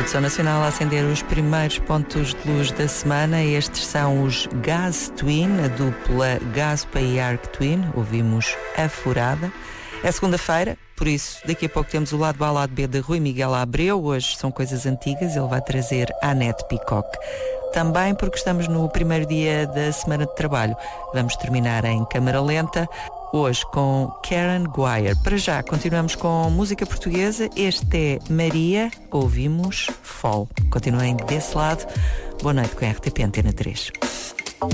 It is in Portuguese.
Produção Nacional a acender os primeiros pontos de luz da semana. Estes são os Gaz Twin, a dupla Gaspa e Arc Twin. Ouvimos A Furada. É segunda-feira, por isso daqui a pouco temos o lado A, lado B de Rui Miguel Abreu. Hoje são coisas antigas, ele vai trazer a Annette Peacock. Também porque estamos no primeiro dia da semana de trabalho. Vamos terminar em câmara lenta, hoje com Karen Guire. Para já, continuamos com música portuguesa. Este é Maria, ouvimos Fall. Continuem desse lado. Boa noite com a RTP Antena 3.